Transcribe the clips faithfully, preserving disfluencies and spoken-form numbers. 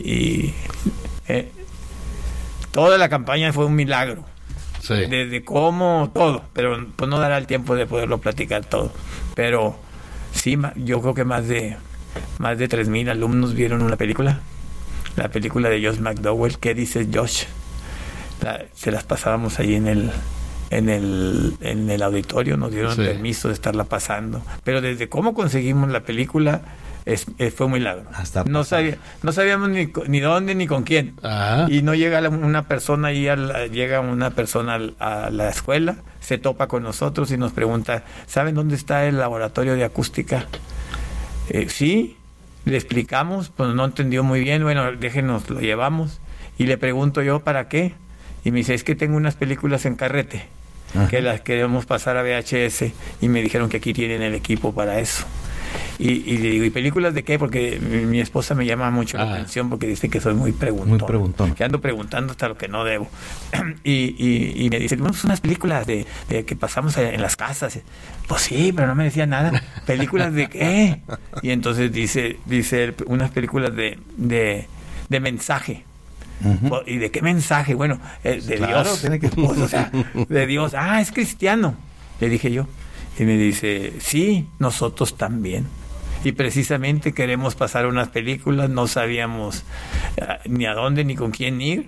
y eh, toda la campaña fue un milagro. Sí. Desde cómo, todo, pero pues no dará el tiempo de poderlo platicar todo. Pero sí, yo creo que más de más de tres mil alumnos vieron una película, la película de Josh McDowell, ¿Qué dices, Josh? La, se las pasábamos ahí en el en el en el auditorio, nos dieron sí. permiso de estarla pasando, pero desde cómo conseguimos la película es, es, fue muy largo. Hasta no sabía, no sabíamos ni ni dónde ni con quién. Ajá. Y no llega una persona ahí a la, llega una persona a la escuela, se topa con nosotros y nos pregunta, ¿saben dónde está el laboratorio de acústica? Eh, sí, le explicamos, pues no entendió muy bien, bueno, déjenos, lo llevamos y le pregunto yo, ¿para qué? Y me dice, es que tengo unas películas en carrete. Ajá. Que las queremos pasar a V H S y me dijeron que aquí tienen el equipo para eso. Y, y le digo, ¿y películas de qué? Porque mi, mi esposa me llama mucho ah. la atención porque dice que soy muy preguntón. Muy preguntón. Que ando preguntando hasta lo que no debo. y, y, y me dice, bueno, son unas películas de, de que pasamos en las casas. Pues sí, pero no me decía nada. ¿Películas de qué? Y entonces dice, dice unas películas de, de, de mensaje. Uh-huh. ¿Y de qué mensaje? Bueno, eh, de claro, Dios. Tiene que... pues, o sea, de Dios. Ah, es cristiano, le dije yo. Y me dice, sí, nosotros también. Y precisamente queremos pasar unas películas, no sabíamos uh, ni a dónde ni con quién ir.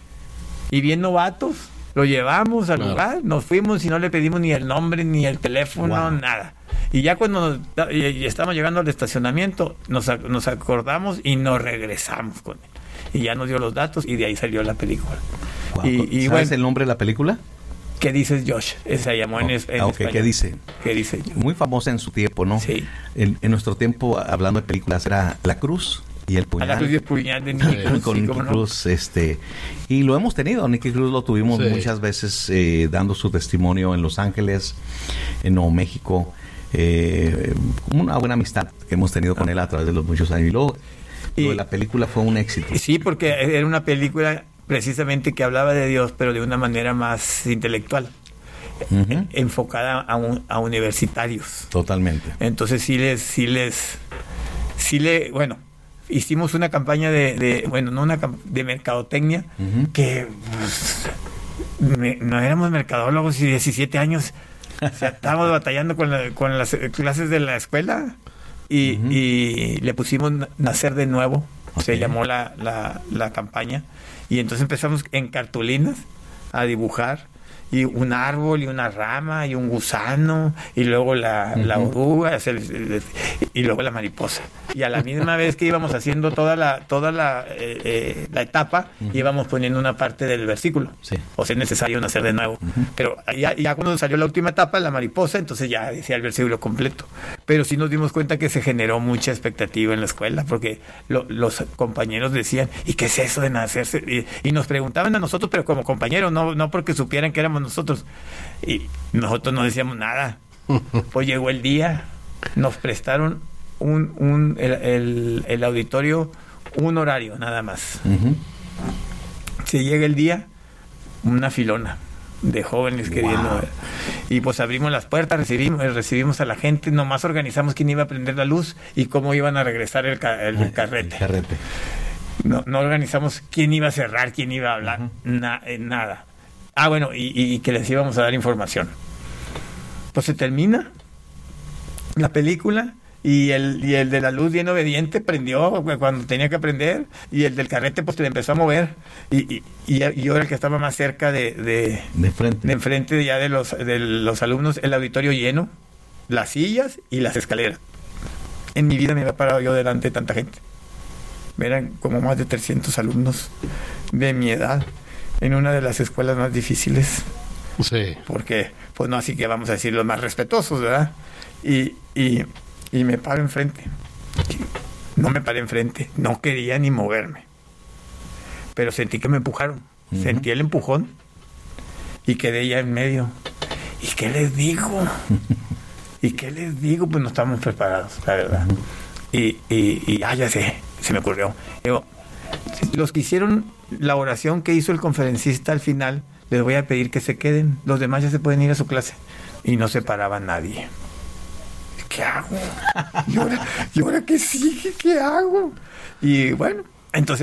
Y bien novatos, lo llevamos al claro. lugar, nos fuimos y no le pedimos ni el nombre, ni el teléfono, wow. nada. Y ya cuando nos, y, y estamos llegando al estacionamiento, nos, nos acordamos y nos regresamos con él. Y ya nos dio los datos y de ahí salió la película. Wow. Y, y ¿Sabes bueno, el nombre de la película? ¿Qué dices, Josh? Se llamó oh, en, en okay. español. ¿Qué dice? ¿Qué dice? Muy famosa en su tiempo, ¿no? Sí. En, en nuestro tiempo, hablando de películas, era La Cruz y el Puñal. A La Cruz y el Puñal de Nicky Cruz. Con sí, Nicky Cruz, no. este, y lo hemos tenido. Nicky Cruz lo tuvimos sí. muchas veces eh, dando su testimonio en Los Ángeles, en Nuevo México. Eh, una buena amistad que hemos tenido con él a través de los muchos años. Y luego, y, lo de la película fue un éxito. Sí, porque era una película precisamente que hablaba de Dios, pero de una manera más intelectual. Uh-huh. Enfocada a, un, a universitarios. Totalmente. Entonces sí les, sí les, sí le, bueno, hicimos una campaña de, de bueno, no una de mercadotecnia, uh-huh. que pues, me, no éramos mercadólogos y diecisiete años, o sea, estábamos batallando con, la, con las clases de la escuela y, uh-huh. y le pusimos Nacer de Nuevo, okay. se llamó la, la, la campaña, y entonces empezamos en cartulinas a dibujar. Y un árbol y una rama y un gusano y luego la, uh-huh. la oruga y luego la mariposa. Y a la misma vez que íbamos haciendo toda la toda la, eh, eh, la etapa, uh-huh. íbamos poniendo una parte del versículo. Sí. O sea, es necesario nacer de nuevo. Uh-huh. Pero ya, ya cuando salió la última etapa, la mariposa, entonces ya decía el versículo completo. Pero sí nos dimos cuenta que se generó mucha expectativa en la escuela, porque lo, los compañeros decían, ¿y qué es eso de nacerse? Y, y nos preguntaban a nosotros, pero como compañeros, no, no porque supieran que éramos nosotros, y nosotros no decíamos nada. Pues llegó el día, nos prestaron un, un el, el, el auditorio un horario nada más. Uh-huh. Se llega el día, una filona de jóvenes wow. queriendo ver. Y pues abrimos las puertas, recibimos recibimos a la gente, nomás organizamos quién iba a prender la luz y cómo iban a regresar el, ca- el, el carrete. El carrete. No, no organizamos quién iba a cerrar, quién iba a hablar, uh-huh. na- eh, nada. Ah, bueno, y, y que les íbamos a dar información. Pues se termina la película y el, y el de la luz bien obediente prendió cuando tenía que prender y el del carrete pues le empezó a mover y, y, y yo era el que estaba más cerca de de, de frente de enfrente ya de los, de los alumnos, el auditorio lleno, las sillas y las escaleras. En mi vida me había parado yo delante de tanta gente. Eran como más de trescientos alumnos de mi edad en una de las escuelas más difíciles. Sí. Porque, pues no, así que vamos a decir los más respetuosos, ¿verdad? Y, y, y me paro enfrente. No me paré enfrente, no quería ni moverme. Pero sentí que me empujaron. Uh-huh. Sentí el empujón y quedé ya en medio. ¿Y qué les digo? ¿Y qué les digo? Pues no estamos preparados, la verdad. Uh-huh. Y, y, y ah, ya sé, se me ocurrió. Digo, los que hicieron la oración que hizo el conferencista al final, les voy a pedir que se queden. Los demás ya se pueden ir a su clase. Y no se paraba nadie. ¿Qué hago? ¿Y ahora, ¿y ahora qué sigue? ¿Qué hago? Y bueno, entonces